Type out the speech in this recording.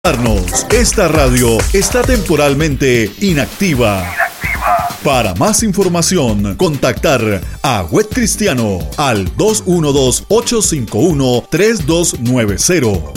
Esta radio está temporalmente inactiva. Para más información, contactar a Web Cristiano al 212-851-3290.